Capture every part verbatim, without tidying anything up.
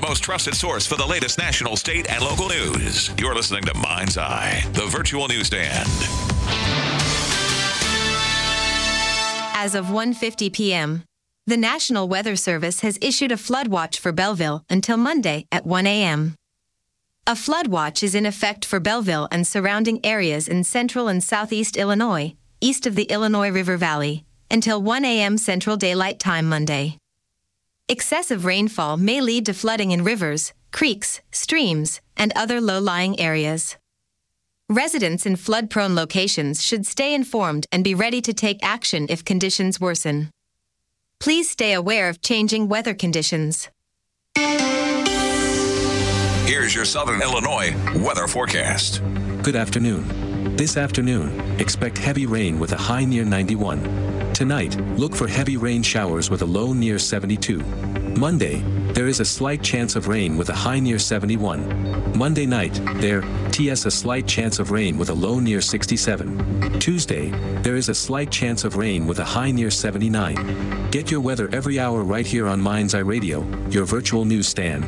most trusted source for the latest national, state, and local news. You're listening to Mind's Eye, the virtual newsstand. As of one fifty p.m., the National Weather Service has issued a flood watch for Belleville until Monday at one a.m. A flood watch is in effect for Belleville and surrounding areas in central and southeast Illinois, east of the Illinois River Valley, until one a.m. Central Daylight Time Monday. Excessive rainfall may lead to flooding in rivers, creeks, streams, and other low-lying areas. Residents in flood-prone locations should stay informed and be ready to take action if conditions worsen. Please stay aware of changing weather conditions. Here's your Southern Illinois weather forecast. Good afternoon. This afternoon, expect heavy rain with a high near ninety-one. Tonight, look for heavy rain showers with a low near seventy-two. Monday, there is a slight chance of rain with a high near seventy-one. Monday night, there, T S a slight chance of rain with a low near sixty-seven. Tuesday, there is a slight chance of rain with a high near seventy-nine. Get your weather every hour right here on Mind's Eye Radio, your virtual newsstand.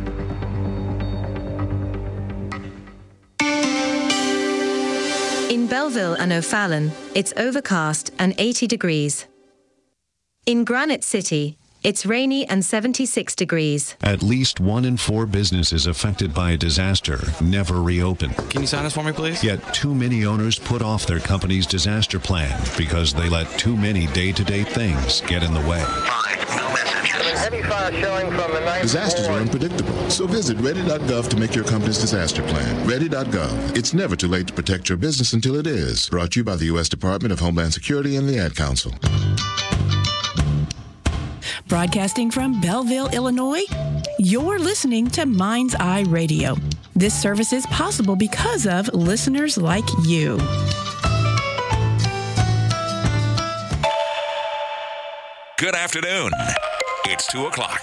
In Belleville and O'Fallon, it's overcast and eighty degrees. In Granite City, it's rainy and seventy-six degrees. At least one in four businesses affected by a disaster never reopen. Can you sign this for me, please? Yet too many owners put off their company's disaster plan because they let too many day-to-day things get in the way. Heavy fire showing from the ninth Disasters floor. are unpredictable, so visit ready dot gov to make your company's disaster plan. ready dot gov. It's never too late to protect your business until it is. Brought to you by the U S Department of Homeland Security and the Ad Council. Broadcasting from Belleville, Illinois, you're listening to Mind's Eye Radio. This service is possible because of listeners like you. Good afternoon. It's two o'clock.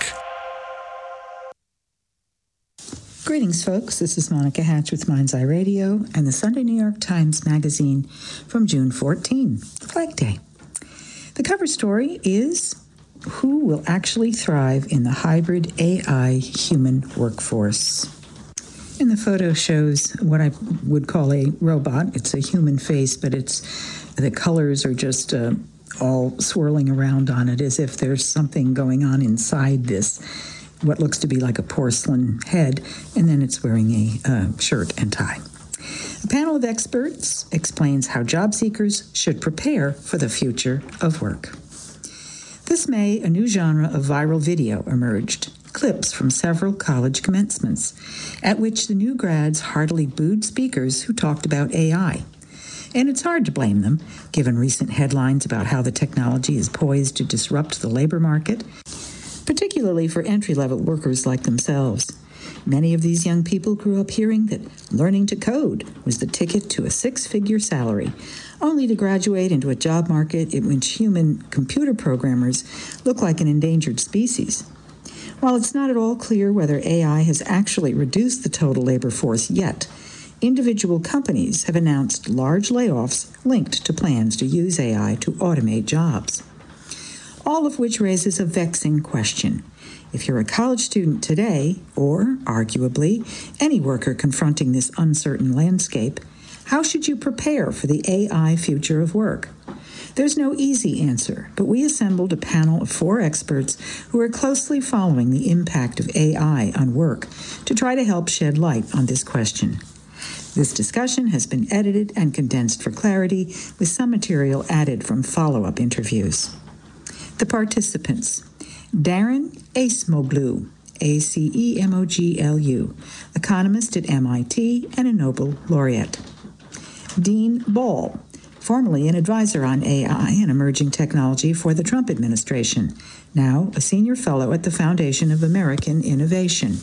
Greetings, folks. This is Monica Hatch with Mind's Eye Radio and the Sunday New York Times Magazine from June fourteenth, Flag Day. The cover story is who will actually thrive in the hybrid A I-human workforce. And the photo shows what I would call a robot. It's a human face, but it's the colors are just uh, all swirling around on it as if there's something going on inside this, what looks to be like a porcelain head, and then it's wearing a uh, shirt and tie. A panel of experts explains how job seekers should prepare for the future of work. This May, a new genre of viral video emerged, clips from several college commencements, at which the new grads heartily booed speakers who talked about A I. And it's hard to blame them, given recent headlines about how the technology is poised to disrupt the labor market, particularly for entry-level workers like themselves. Many of these young people grew up hearing that learning to code was the ticket to a six-figure salary, only to graduate into a job market in which human computer programmers look like an endangered species. While it's not at all clear whether A I has actually reduced the total labor force yet, individual companies have announced large layoffs linked to plans to use A I to automate jobs. All of which raises a vexing question. If you're a college student today, or, arguably, any worker confronting this uncertain landscape, how should you prepare for the A I future of work? There's no easy answer, but we assembled a panel of four experts who are closely following the impact of A I on work to try to help shed light on this question. This discussion has been edited and condensed for clarity, with some material added from follow-up interviews. The participants: Darren Acemoglu, A C E M O G L U, economist at M I T and a Nobel laureate. Dean Ball, formerly an advisor on A I and emerging technology for the Trump administration, now a senior fellow at the Foundation of American Innovation.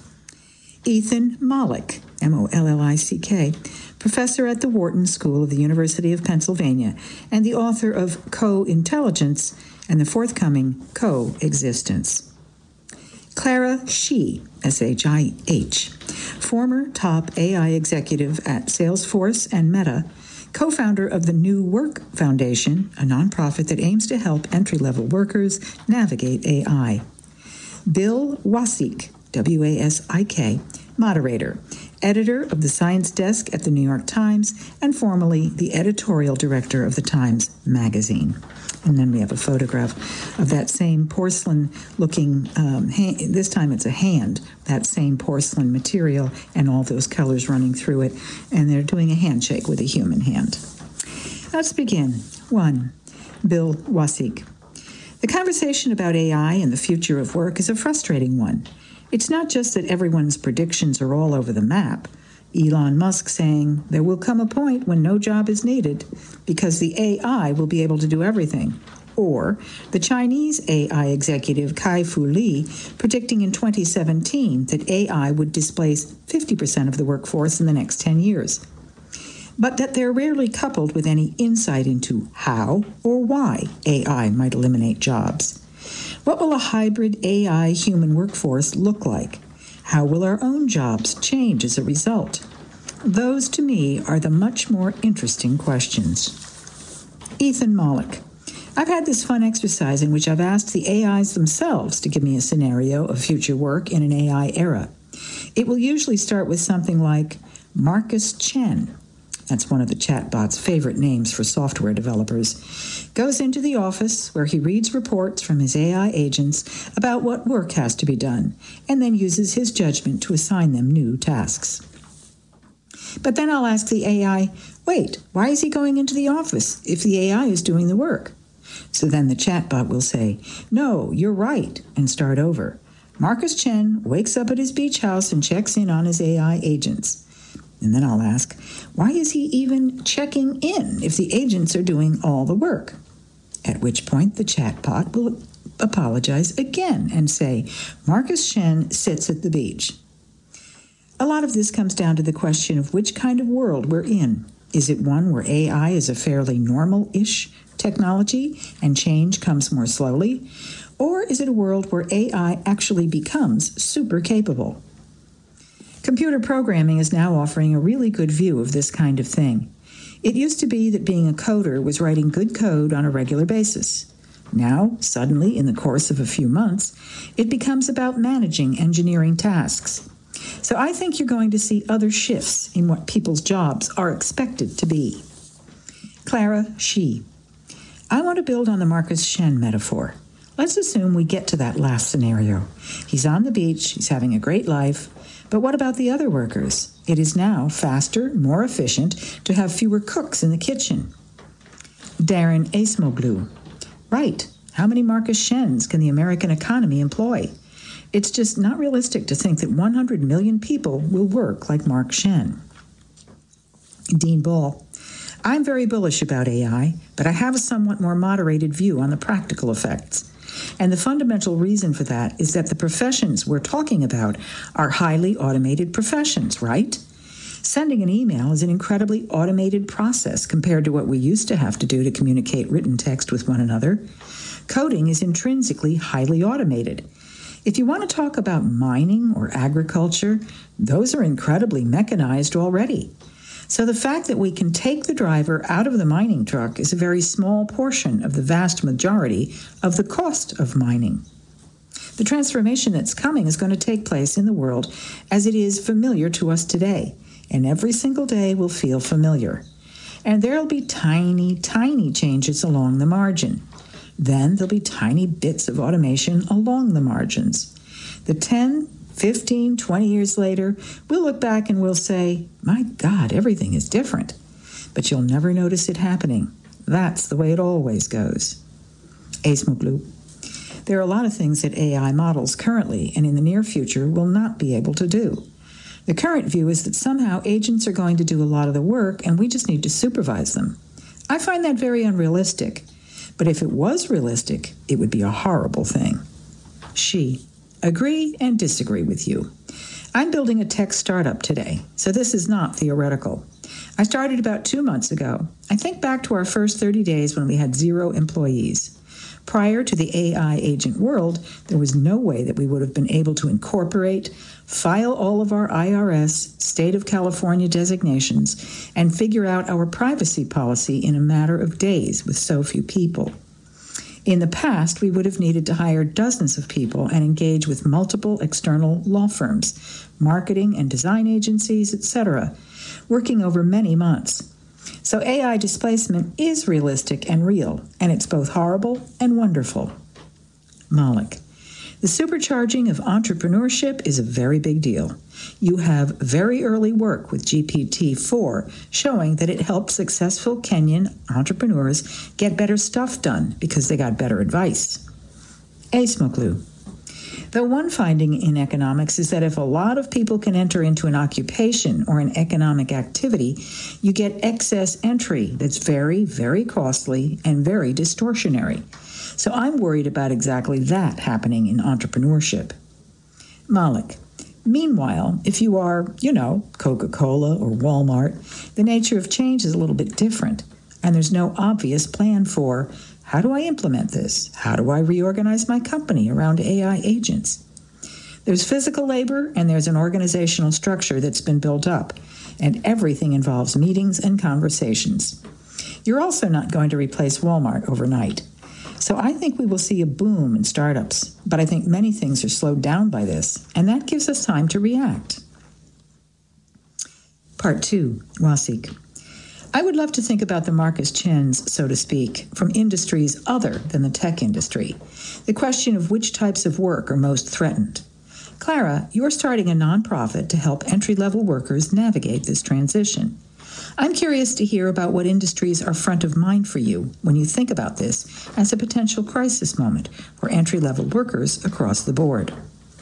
Ethan Mollick, M O L L I C K, professor at the Wharton School of the University of Pennsylvania and the author of Co-Intelligence and the forthcoming Co-Existence. Clara Shih, S H I H, former top A I executive at Salesforce and Meta, co-founder of the New Work Foundation, a nonprofit that aims to help entry-level workers navigate A I. Bill Wasik, W A S I K, moderator, editor of the Science Desk at the New York Times, and formerly the editorial director of the Times Magazine. And then we have a photograph of that same porcelain-looking, um, hand, this time it's a hand, that same porcelain material and all those colors running through it, and they're doing a handshake with a human hand. Let's begin. One, Bill Wasik. The conversation about A I and the future of work is a frustrating one. It's not just that everyone's predictions are all over the map. Elon Musk saying there will come a point when no job is needed because the A I will be able to do everything. Or the Chinese A I executive Kai-Fu Lee predicting in twenty seventeen that A I would displace fifty percent of the workforce in the next ten years. But that they're rarely coupled with any insight into how or why A I might eliminate jobs. What will a hybrid A I human workforce look like? How will our own jobs change as a result? Those, to me, are the much more interesting questions. Ethan Mollick. I've had this fun exercise in which I've asked the A Is themselves to give me a scenario of future work in an A I era. It will usually start with something like Marcus Chen. That's one of the chatbot's favorite names for software developers, goes into the office where he reads reports from his A I agents about what work has to be done, and then uses his judgment to assign them new tasks. But then I'll ask the A I, wait, why is he going into the office if the A I is doing the work? So then the chatbot will say, no, you're right, and start over. Marcus Chen wakes up at his beach house and checks in on his A I agents. And then I'll ask, why is he even checking in if the agents are doing all the work? At which point the chatbot will apologize again and say, Marcus Chen sits at the beach. A lot of this comes down to the question of which kind of world we're in. Is it one where A I is a fairly normal-ish technology and change comes more slowly? Or is it a world where A I actually becomes super capable? Computer programming is now offering a really good view of this kind of thing. It used to be that being a coder was writing good code on a regular basis. Now, suddenly, in the course of a few months, it becomes about managing engineering tasks. So I think you're going to see other shifts in what people's jobs are expected to be. Clara Shi. I want to build on the Marcus Chen metaphor. Let's assume we get to that last scenario. He's on the beach, he's having a great life, but what about the other workers? It is now faster, more efficient to have fewer cooks in the kitchen. Darren Acemoglu. Right. How many Marcus Chens can the American economy employ? It's just not realistic to think that one hundred million people will work like Mark Chen. Dean Ball. I'm very bullish about A I, but I have a somewhat more moderated view on the practical effects. And the fundamental reason for that is that the professions we're talking about are highly automated professions, right? Sending an email is an incredibly automated process compared to what we used to have to do to communicate written text with one another. Coding is intrinsically highly automated. If you want to talk about mining or agriculture, those are incredibly mechanized already. So the fact that we can take the driver out of the mining truck is a very small portion of the vast majority of the cost of mining. The transformation that's coming is going to take place in the world as it is familiar to us today, and every single day will feel familiar. And there'll be tiny, tiny changes along the margin. Then there'll be tiny bits of automation along the margins. The ten, fifteen, twenty years later, we'll look back and we'll say, my God, everything is different. But you'll never notice it happening. That's the way it always goes. Acemoglu. There are a lot of things that A I models currently and in the near future will not be able to do. The current view is that somehow agents are going to do a lot of the work and we just need to supervise them. I find that very unrealistic. But if it was realistic, it would be a horrible thing. She. Agree and disagree with you. I'm building a tech startup today, so this is not theoretical. I started about two months ago. I think back to our first thirty days when we had zero employees. Prior to the A I agent world, there was no way that we would have been able to incorporate, file all of our I R S, State of California designations, and figure out our privacy policy in a matter of days with so few people. In the past, we would have needed to hire dozens of people and engage with multiple external law firms, marketing and design agencies, et cetera, working over many months. So A I displacement is realistic and real, and it's both horrible and wonderful. Malik. The supercharging of entrepreneurship is a very big deal. You have very early work with G P T four showing that it helped successful Kenyan entrepreneurs get better stuff done because they got better advice. A. Smoklu. Though one finding in economics is that if a lot of people can enter into an occupation or an economic activity, you get excess entry that's very, very costly and very distortionary. So I'm worried about exactly that happening in entrepreneurship. Malik. Meanwhile, if you are, you know, Coca-Cola or Walmart, the nature of change is a little bit different, and there's no obvious plan for, how do I implement this? How do I reorganize my company around A I agents? There's physical labor and there's an organizational structure that's been built up, and everything involves meetings and conversations. You're also not going to replace Walmart overnight. So I think we will see a boom in startups, but I think many things are slowed down by this, and that gives us time to react. Part two, Wasik. I would love to think about the Marcus Chens, so to speak, from industries other than the tech industry. The question of which types of work are most threatened. Clara, you're starting a nonprofit to help entry-level workers navigate this transition. I'm curious to hear about what industries are front of mind for you when you think about this as a potential crisis moment for entry-level workers across the board.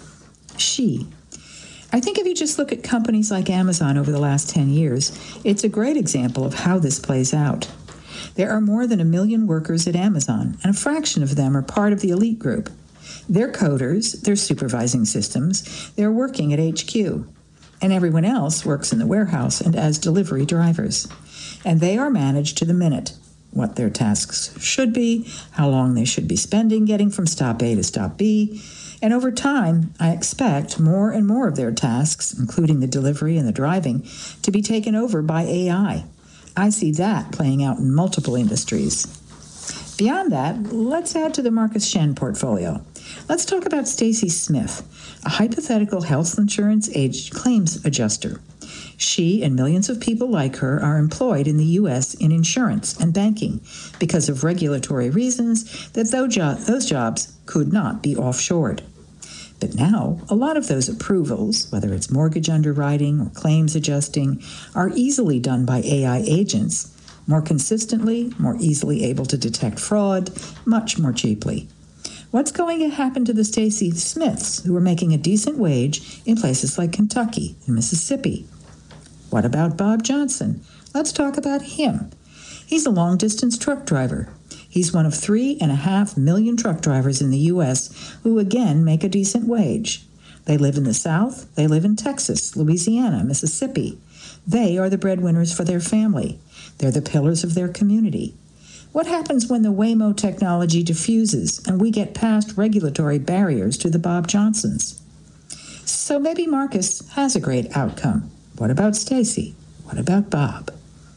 She. I think if you just look at companies like Amazon over the last ten years, it's a great example of how this plays out. There are more than a million workers at Amazon, and a fraction of them are part of the elite group. They're coders, they're supervising systems, they're working at H Q. And everyone else works in the warehouse and as delivery drivers. And they are managed to the minute, what their tasks should be, how long they should be spending getting from stop A to stop B. And over time, I expect more and more of their tasks, including the delivery and the driving, to be taken over by A I. I see that playing out in multiple industries. Beyond that, let's add to the Marcus Shen portfolio. Let's talk about Stacy Smith, a hypothetical health insurance age claims adjuster. She and millions of people like her are employed in the U S in insurance and banking because of regulatory reasons that those, jo- those jobs could not be offshored. But now, a lot of those approvals, whether it's mortgage underwriting or claims adjusting, are easily done by A I agents, more consistently, more easily able to detect fraud, much more cheaply. What's going to happen to the Stacy Smiths who are making a decent wage in places like Kentucky and Mississippi? What about Bob Johnson? Let's talk about him. He's a long-distance truck driver. He's one of three and a half million truck drivers in the U S who, again, make a decent wage. They live in the South. They live in Texas, Louisiana, Mississippi. They are the breadwinners for their family. They're the pillars of their community. What happens when the Waymo technology diffuses and we get past regulatory barriers to the Bob Johnsons? So maybe Marcus has a great outcome. What about Stacy? What about Bob?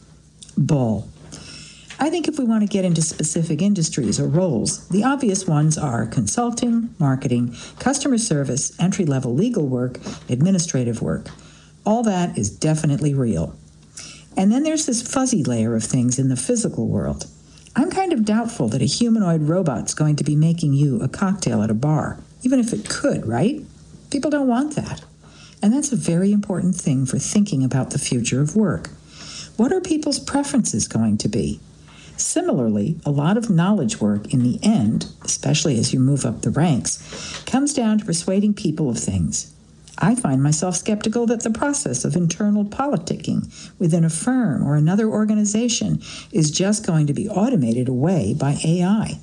Bull. I think if we want to get into specific industries or roles, the obvious ones are consulting, marketing, customer service, entry-level legal work, administrative work. All that is definitely real. And then there's this fuzzy layer of things in the physical world. I'm kind of doubtful that a humanoid robot's going to be making you a cocktail at a bar, even if it could, right? People don't want that. And that's a very important thing for thinking about the future of work. What are people's preferences going to be? Similarly, a lot of knowledge work in the end, especially as you move up the ranks, comes down to persuading people of things. I find myself skeptical that the process of internal politicking within a firm or another organization is just going to be automated away by A I.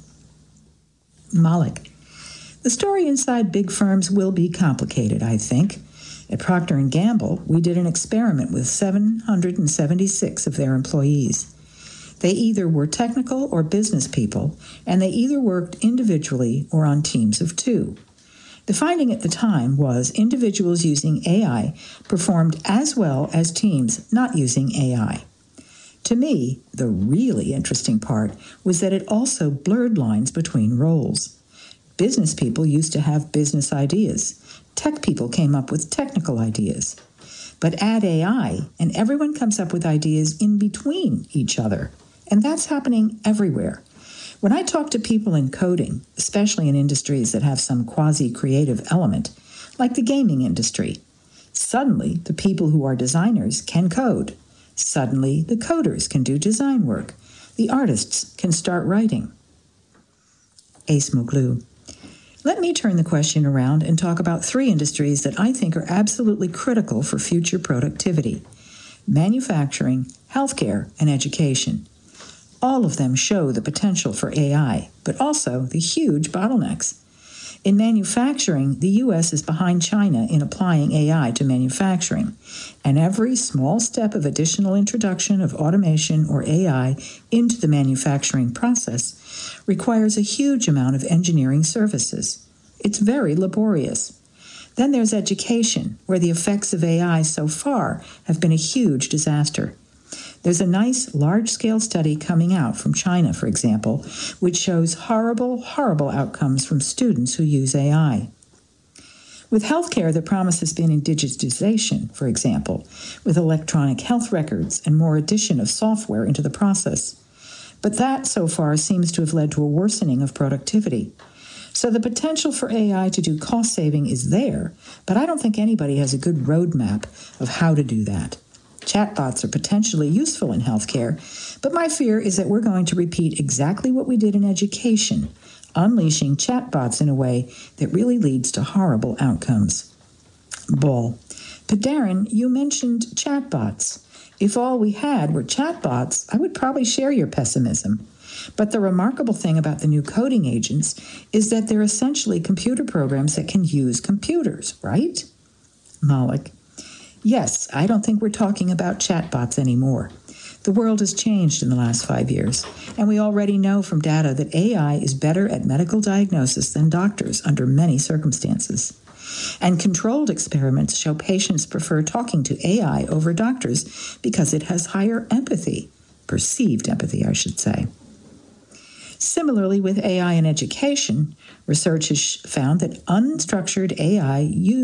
Malik. The story inside big firms will be complicated, I think. At Procter and Gamble, we did an experiment with seven hundred seventy-six of their employees. They either were technical or business people, and they either worked individually or on teams of two. The finding at the time was individuals using A I performed as well as teams not using A I. To me, the really interesting part was that it also blurred lines between roles. Business people used to have business ideas. Tech people came up with technical ideas. But add A I, and everyone comes up with ideas in between each other. And that's happening everywhere. When I talk to people in coding, especially in industries that have some quasi-creative element, like the gaming industry, suddenly the people who are designers can code. Suddenly the coders can do design work. The artists can start writing. Ace Moglu. Let me turn the question around and talk about three industries that I think are absolutely critical for future productivity: manufacturing, healthcare, and education. All of them show the potential for A I, but also the huge bottlenecks. In manufacturing, the U S is behind China in applying A I to manufacturing, and every small step of additional introduction of automation or A I into the manufacturing process requires a huge amount of engineering services. It's very laborious. Then there's education, where the effects of A I so far have been a huge disaster. There's a nice large-scale study coming out from China, for example, which shows horrible, horrible outcomes from students who use A I. With healthcare, the promise has been in digitization, for example, with electronic health records and more addition of software into the process. But that, so far, seems to have led to a worsening of productivity. So the potential for A I to do cost saving is there, but I don't think anybody has a good roadmap of how to do that. Chatbots are potentially useful in healthcare, but my fear is that we're going to repeat exactly what we did in education, unleashing chatbots in a way that really leads to horrible outcomes. Ball. But Darren, you mentioned chatbots. If all we had were chatbots, I would probably share your pessimism. But the remarkable thing about the new coding agents is that they're essentially computer programs that can use computers, right? Malik. Yes, I don't think we're talking about chatbots anymore. The world has changed in the last five years, and we already know from data that A I is better at medical diagnosis than doctors under many circumstances. And controlled experiments show patients prefer talking to A I over doctors because it has higher empathy, perceived empathy, I should say. Similarly, with A I in education, research has found that unstructured A I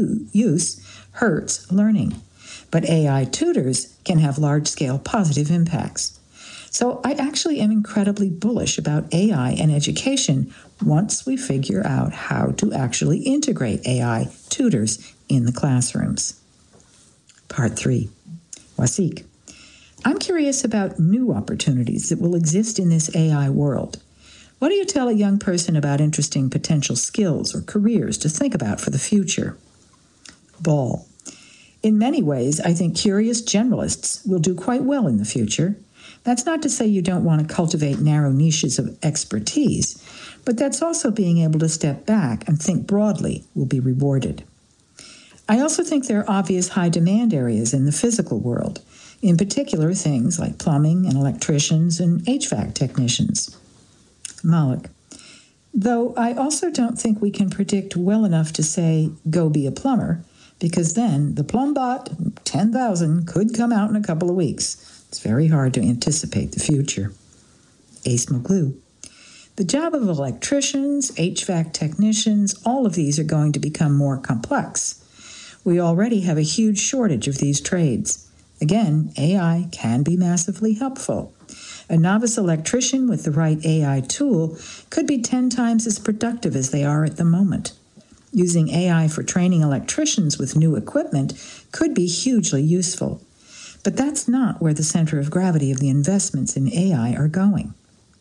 use hurts learning. But A I tutors can have large-scale positive impacts. So I actually am incredibly bullish about A I and education once we figure out how to actually integrate A I tutors in the classrooms. Part three. Wasik. I'm curious about new opportunities that will exist in this A I world. What do you tell a young person about interesting potential skills or careers to think about for the future? Ball. In many ways, I think curious generalists will do quite well in the future. That's not to say you don't want to cultivate narrow niches of expertise, but that's also being able to step back and think broadly will be rewarded. I also think there are obvious high-demand areas in the physical world, in particular things like plumbing and electricians and H V A C technicians. Malik. Though I also don't think we can predict well enough to say, go be a plumber, because then the Plumbot ten thousand could come out in a couple of weeks. It's very hard to anticipate the future. Ace Moglu. The job of electricians, H V A C technicians, all of these are going to become more complex. We already have a huge shortage of these trades. Again, A I can be massively helpful. A novice electrician with the right A I tool could be ten times as productive as they are at the moment. Using A I for training electricians with new equipment could be hugely useful. But that's not where the center of gravity of the investments in A I are going.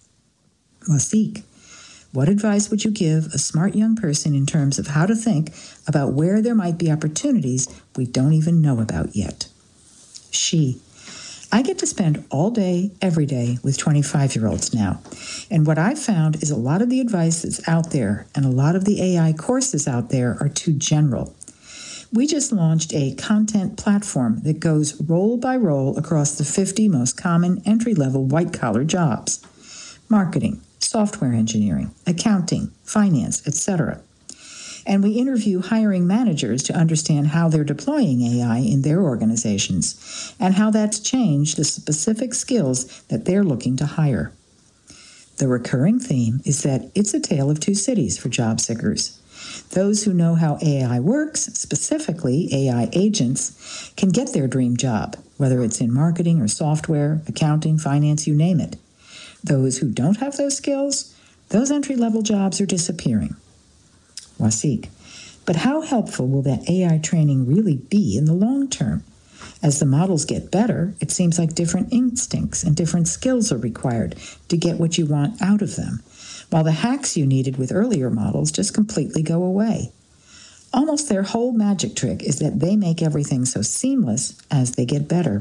Wasik, what advice would you give a smart young person in terms of how to think about where there might be opportunities we don't even know about yet? She. I get to spend all day, every day with twenty-five-year-olds now. And what I've found is a lot of the advice that's out there and a lot of the A I courses out there are too general. We just launched a content platform that goes role by role across the fifty most common entry-level white-collar jobs: marketing, software engineering, accounting, finance, et cetera. And we interview hiring managers to understand how they're deploying A I in their organizations and how that's changed the specific skills that they're looking to hire. The recurring theme is that it's a tale of two cities for job seekers. Those who know how A I works, specifically A I agents, can get their dream job, whether it's in marketing or software, accounting, finance, you name it. Those who don't have those skills, those entry-level jobs are disappearing. Wasik, but how helpful will that A I training really be in the long term? As the models get better, it seems like different instincts and different skills are required to get what you want out of them, while the hacks you needed with earlier models just completely go away. Almost their whole magic trick is that they make everything so seamless as they get better.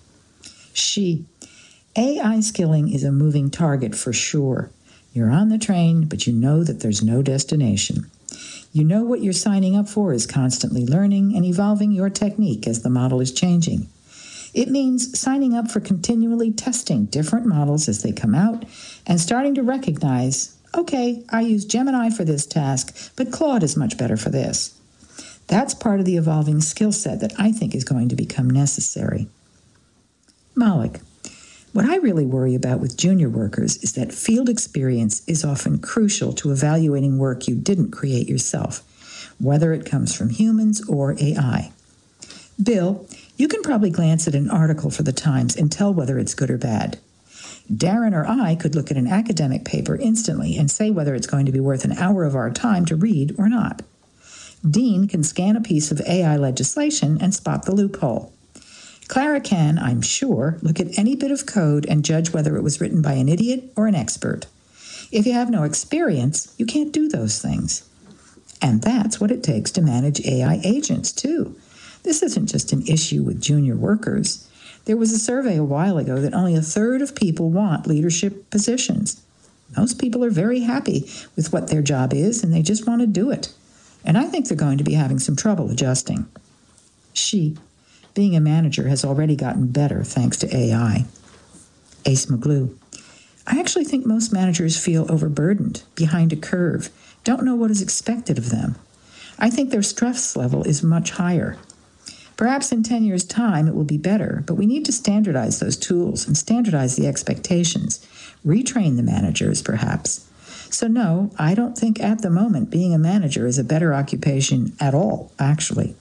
She, A I skilling is a moving target for sure. You're on the train, but you know that there's no destination. You know what you're signing up for is constantly learning and evolving your technique as the model is changing. It means signing up for continually testing different models as they come out and starting to recognize, okay, I use Gemini for this task, but Claude is much better for this. That's part of the evolving skill set that I think is going to become necessary. Malik, what I really worry about with junior workers is that field experience is often crucial to evaluating work you didn't create yourself, whether it comes from humans or A I. Bill, you can probably glance at an article for the Times and tell whether it's good or bad. Darren or I could look at an academic paper instantly and say whether it's going to be worth an hour of our time to read or not. Dean can scan a piece of A I legislation and spot the loophole. Clara can, I'm sure, look at any bit of code and judge whether it was written by an idiot or an expert. If you have no experience, you can't do those things. And that's what it takes to manage A I agents, too. This isn't just an issue with junior workers. There was a survey a while ago that only a third of people want leadership positions. Most people are very happy with what their job is, and they just want to do it. And I think they're going to be having some trouble adjusting. She, being a manager, has already gotten better thanks to A I. Ace Maglu. I actually think most managers feel overburdened, behind a curve, don't know what is expected of them. I think their stress level is much higher. Perhaps in ten years' time it will be better, but we need to standardize those tools and standardize the expectations, retrain the managers, perhaps. So no, I don't think at the moment being a manager is a better occupation at all, actually.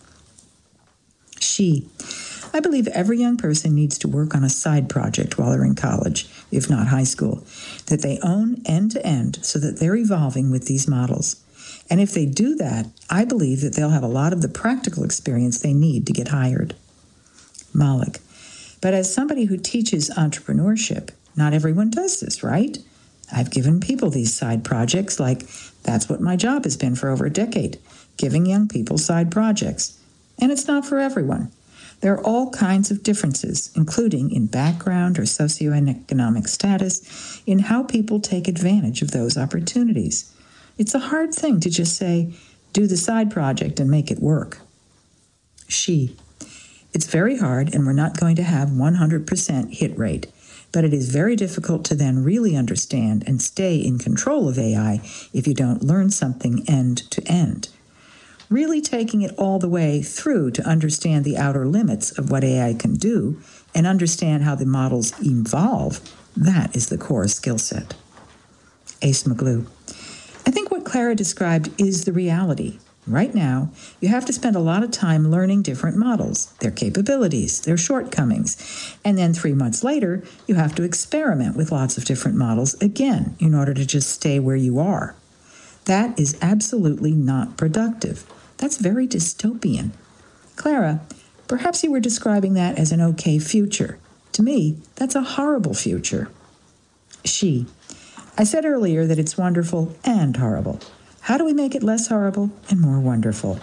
She, I believe every young person needs to work on a side project while they're in college, if not high school, that they own end to end so that they're evolving with these models. And if they do that, I believe that they'll have a lot of the practical experience they need to get hired. Malik, but as somebody who teaches entrepreneurship, not everyone does this, right? I've given people these side projects, like that's what my job has been for over a decade, giving young people side projects. And it's not for everyone. There are all kinds of differences, including in background or socioeconomic status, in how people take advantage of those opportunities. It's a hard thing to just say, do the side project and make it work. She, it's very hard, and we're not going to have one hundred percent hit rate, but it is very difficult to then really understand and stay in control of A I if you don't learn something end to end. Really taking it all the way through to understand the outer limits of what A I can do and understand how the models evolve, that is the core skill set. Ace Maglu. I think what Clara described is the reality. Right now, you have to spend a lot of time learning different models, their capabilities, their shortcomings, and then three months later, you have to experiment with lots of different models again in order to just stay where you are. That is absolutely not productive. That's very dystopian. Clara, perhaps you were describing that as an okay future. To me, that's a horrible future. She, I said earlier that it's wonderful and horrible. How do we make it less horrible and more wonderful?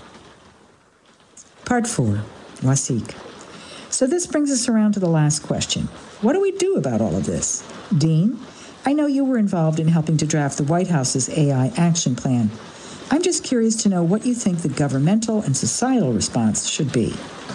Part four, Wasik. So this brings us around to the last question. What do we do about all of this? Dean, I know you were involved in helping to draft the White House's A I action plan. I'm just curious to know what you think the governmental and societal response should be.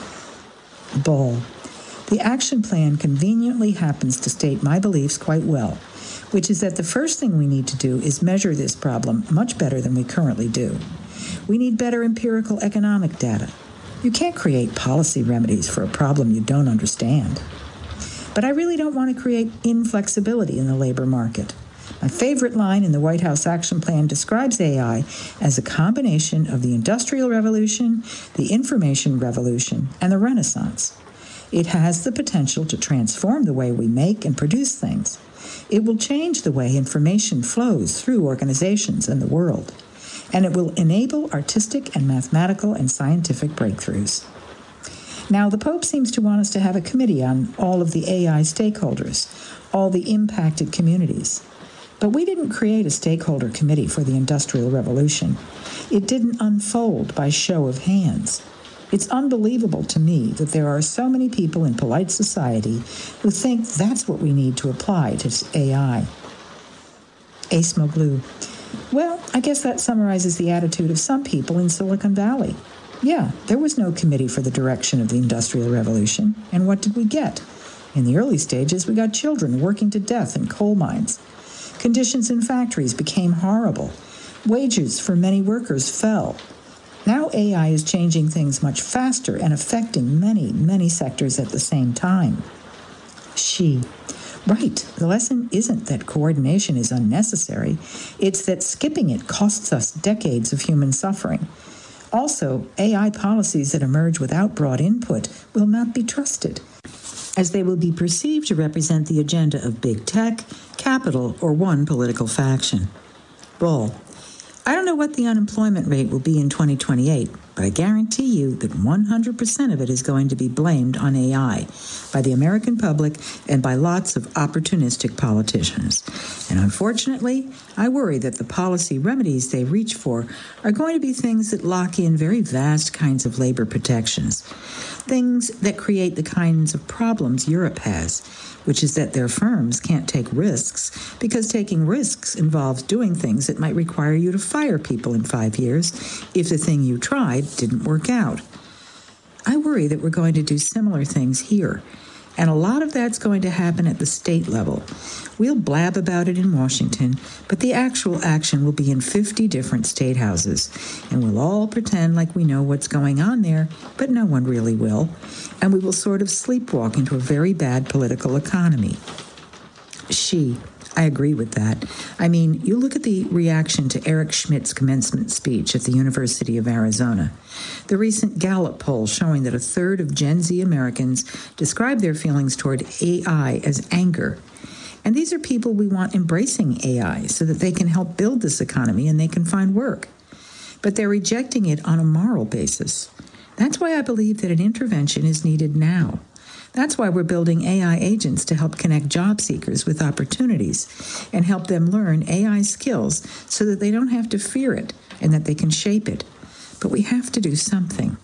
Ball. The action plan conveniently happens to state my beliefs quite well, which is that the first thing we need to do is measure this problem much better than we currently do. We need better empirical economic data. You can't create policy remedies for a problem you don't understand. But I really don't want to create inflexibility in the labor market. My favorite line in the White House Action Plan describes A I as a combination of the Industrial Revolution, the Information Revolution, and the Renaissance. It has the potential to transform the way we make and produce things. It will change the way information flows through organizations and the world. And it will enable artistic and mathematical and scientific breakthroughs. Now, the Pope seems to want us to have a committee on all of the A I stakeholders, all the impacted communities. But we didn't create a stakeholder committee for the Industrial Revolution. It didn't unfold by show of hands. It's unbelievable to me that there are so many people in polite society who think that's what we need to apply to A I. Acemoglu. Well, I guess that summarizes the attitude of some people in Silicon Valley. Yeah, there was no committee for the direction of the Industrial Revolution. And what did we get? In the early stages, we got children working to death in coal mines. Conditions in factories became horrible. Wages for many workers fell. Now A I is changing things much faster and affecting many, many sectors at the same time. She. Right, the lesson isn't that coordination is unnecessary. It's that skipping it costs us decades of human suffering. Also, A I policies that emerge without broad input will not be trusted, as they will be perceived to represent the agenda of big tech, capital, or one political faction. Bull. I don't know what the unemployment rate will be in twenty twenty-eight, but I guarantee you that one hundred percent of it is going to be blamed on A I by the American public and by lots of opportunistic politicians. And unfortunately, I worry that the policy remedies they reach for are going to be things that lock in very vast kinds of labor protections, things that create the kinds of problems Europe has, which is that their firms can't take risks because taking risks involves doing things that might require you to fire people in five years if the thing you tried didn't work out. I worry that we're going to do similar things here, and a lot of that's going to happen at the state level. We'll blab about it in Washington, but the actual action will be in fifty different state houses, and we'll all pretend like we know what's going on there, but no one really will, and we will sort of sleepwalk into a very bad political economy. She. I agree with that. I mean, you look at the reaction to Eric Schmidt's commencement speech at the University of Arizona. The recent Gallup poll showing that a third of Gen Z Americans describe their feelings toward A I as anger. And these are people we want embracing A I so that they can help build this economy and they can find work. But they're rejecting it on a moral basis. That's why I believe that an intervention is needed now. That's why we're building A I agents to help connect job seekers with opportunities and help them learn A I skills so that they don't have to fear it and that they can shape it. But we have to do something.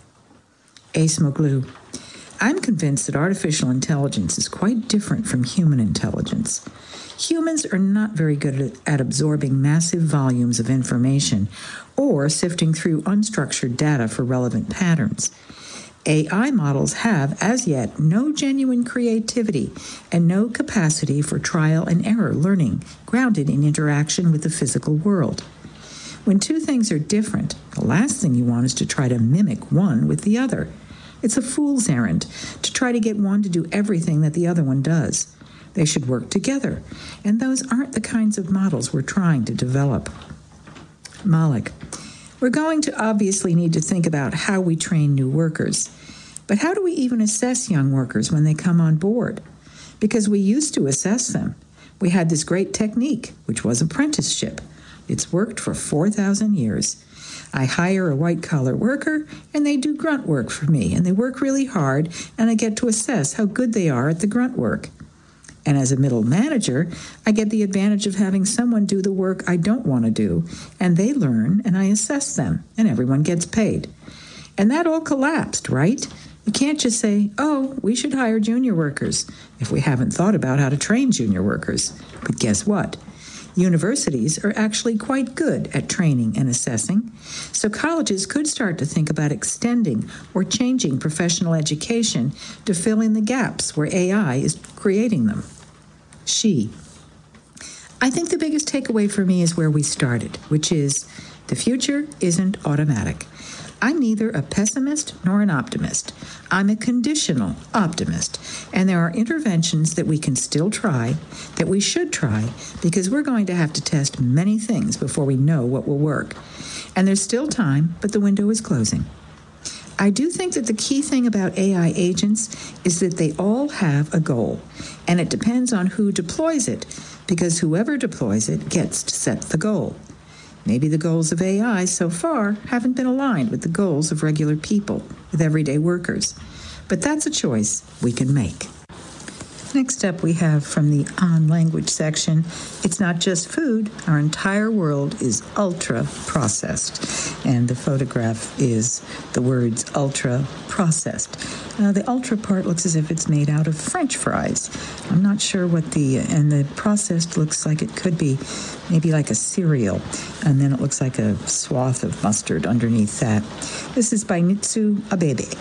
Acemoglu. I'm convinced that artificial intelligence is quite different from human intelligence. Humans are not very good at absorbing massive volumes of information or sifting through unstructured data for relevant patterns. A I models have, as yet, no genuine creativity and no capacity for trial and error learning grounded in interaction with the physical world. When two things are different, the last thing you want is to try to mimic one with the other. It's a fool's errand to try to get one to do everything that the other one does. They should work together, and those aren't the kinds of models we're trying to develop. Malik. We're going to obviously need to think about how we train new workers. But how do we even assess young workers when they come on board? Because we used to assess them. We had this great technique, which was apprenticeship. It's worked for four thousand years. I hire a white-collar worker, and they do grunt work for me, and they work really hard, and I get to assess how good they are at the grunt work. And as a middle manager, I get the advantage of having someone do the work I don't want to do, and they learn, and I assess them, and everyone gets paid. And that all collapsed, right? You can't just say, oh, we should hire junior workers, if we haven't thought about how to train junior workers. But guess what? Universities are actually quite good at training and assessing, so colleges could start to think about extending or changing professional education to fill in the gaps where A I is creating them. She. I think the biggest takeaway for me is where we started, which is The future isn't automatic. I'm neither a pessimist nor an optimist. I'm a conditional optimist. And there are interventions that we can still try, that we should try, because we're going to have to test many things before we know what will work. And there's still time, but the window is closing. I do think that the key thing about A I agents is that they all have a goal, and it depends on who deploys it, because whoever deploys it gets to set the goal. Maybe the goals of A I so far haven't been aligned with the goals of regular people, with everyday workers. But that's a choice we can make. Next up, we have from the On Language section, it's not just food, our entire world is ultra-processed. And the photograph is the words ultra-processed. Uh, the ultra part looks as if it's made out of French fries. I'm not sure what the, and the processed looks like it could be maybe like a cereal. And then it looks like a swath of mustard underneath that. This is by Nitsu Abebe.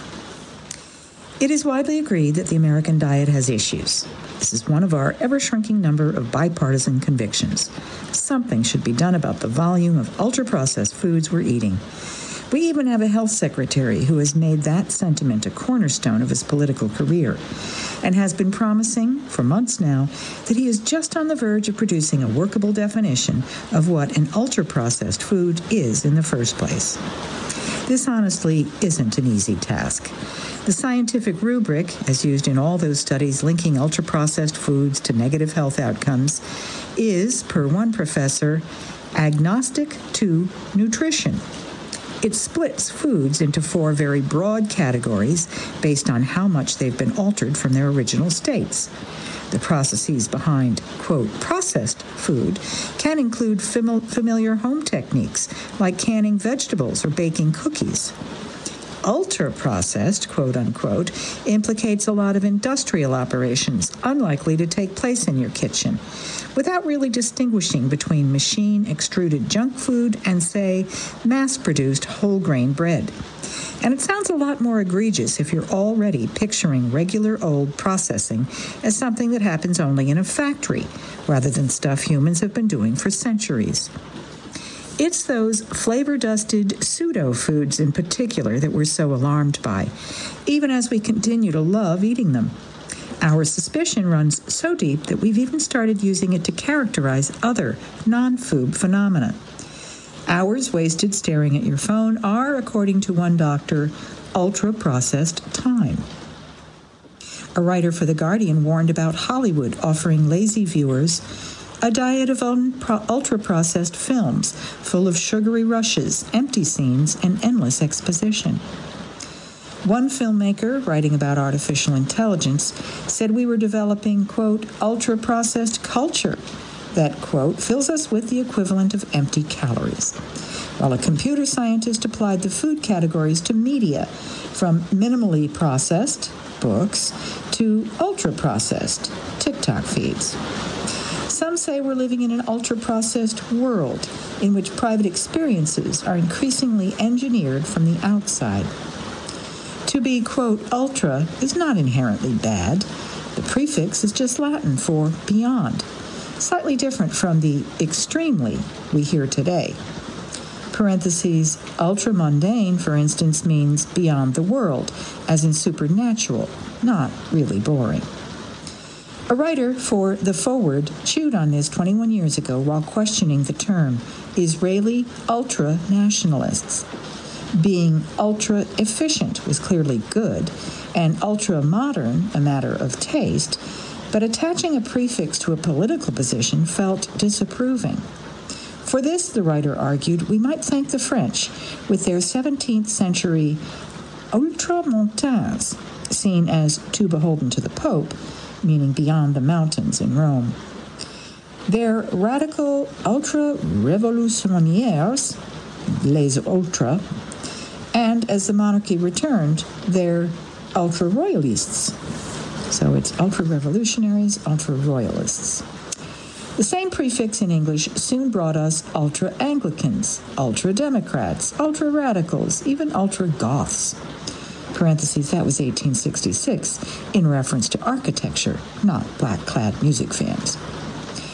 It is widely agreed that the American diet has issues. This is one of our ever-shrinking number of bipartisan convictions. Something should be done about the volume of ultra-processed foods we're eating. We even have a health secretary who has made that sentiment a cornerstone of his political career and has been promising for months now that he is just on the verge of producing a workable definition of what an ultra-processed food is in the first place. This honestly isn't an easy task. The scientific rubric, as used in all those studies linking ultra-processed foods to negative health outcomes, is, per one professor, agnostic to nutrition. It splits foods into four very broad categories based on how much they've been altered from their original states. The processes behind, quote, processed food can include fam- familiar home techniques like canning vegetables or baking cookies. Ultra-processed, quote-unquote, implicates a lot of industrial operations unlikely to take place in your kitchen, without really distinguishing between machine-extruded junk food and, say, mass-produced whole-grain bread. And it sounds a lot more egregious if you're already picturing regular old processing as something that happens only in a factory, rather than stuff humans have been doing for centuries. It's those flavor-dusted pseudo-foods in particular that we're so alarmed by, even as we continue to love eating them. Our suspicion runs so deep that we've even started using it to characterize other non-food phenomena. Hours wasted staring at your phone are, according to one doctor, ultra-processed time. A writer for The Guardian warned about Hollywood offering lazy viewers a diet of ultra-processed films full of sugary rushes, empty scenes, and endless exposition. One filmmaker, writing about artificial intelligence, said we were developing, quote, ultra-processed culture that, quote, fills us with the equivalent of empty calories. While a computer scientist applied the food categories to media, from minimally processed, books, to ultra-processed, TikTok feeds. Some say we're living in an ultra-processed world in which private experiences are increasingly engineered from the outside. To be, quote, ultra is not inherently bad. The prefix is just Latin for beyond, slightly different from the extremely we hear today. Parentheses, ultra-mundane, for instance, means beyond the world, as in supernatural, not really boring. A writer for The Forward chewed on this twenty-one years ago while questioning the term Israeli ultra-nationalists. Being ultra-efficient was clearly good, and ultra-modern a matter of taste, but attaching a prefix to a political position felt disapproving. For this, the writer argued, we might thank the French with their seventeenth century ultramontains, seen as too beholden to the Pope, meaning beyond the mountains in Rome. Their radical ultra-revolutionnaires, les ultra, and as the monarchy returned, their ultra-royalists. So it's ultra-revolutionaries, ultra-royalists. The same prefix in English soon brought us ultra-Anglicans, ultra-Democrats, ultra-radicals, even ultra-Goths. Parentheses, that was eighteen sixty-six, in reference to architecture, not black-clad music fans.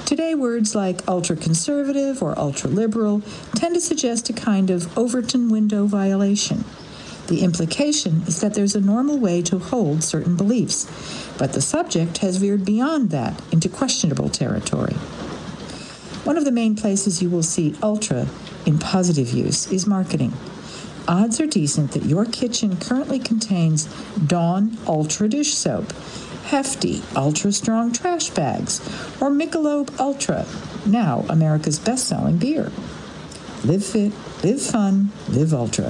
Today, words like ultra-conservative or ultra-liberal tend to suggest a kind of Overton window violation. The implication is that there's a normal way to hold certain beliefs, but the subject has veered beyond that into questionable territory. One of the main places you will see ultra in positive use is marketing. Odds are decent that your kitchen currently contains Dawn Ultra dish soap, Hefty Ultra Strong trash bags, or Michelob Ultra, now America's best-selling beer. Live fit, live fun, live ultra.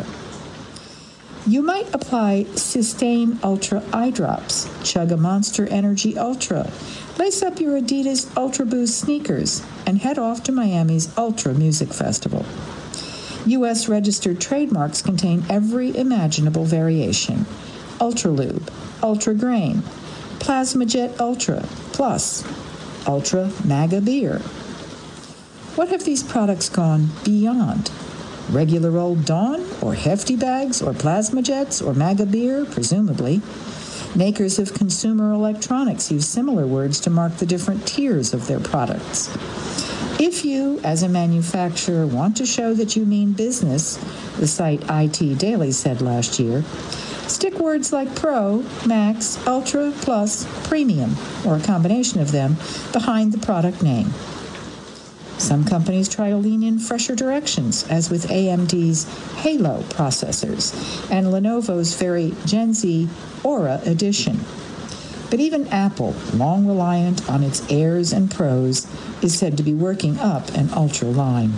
You might apply Systane Ultra eye drops, chug a Monster Energy Ultra, lace up your Adidas Ultra Boost sneakers, and head off to Miami's Ultra Music Festival. U S registered trademarks contain every imaginable variation: Ultra Lube, Ultra Grain, Plasma Jet Ultra, Plus, Ultra MAGA Beer. What have these products gone beyond? Regular old Dawn, or Hefty bags, or Plasma Jets, or MAGA Beer, presumably. Makers of consumer electronics use similar words to mark the different tiers of their products. If you, as a manufacturer, want to show that you mean business, the site I T Daily said last year, stick words like Pro, Max, Ultra, Plus, Premium, or a combination of them, behind the product name. Some companies try to lean in fresher directions, as with A M D's Halo processors and Lenovo's very Gen Z Aura edition. But even Apple, long reliant on its Airs and Pros, is said to be working up an Ultra line.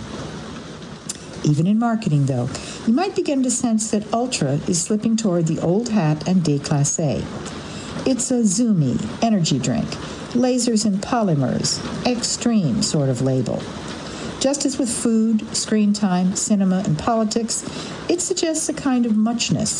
Even in marketing, though, you might begin to sense that Ultra is slipping toward the old hat and déclassé. It's a zoomy energy drink, lasers and polymers, extreme sort of label. Just as with food, screen time, cinema, and politics, it suggests a kind of muchness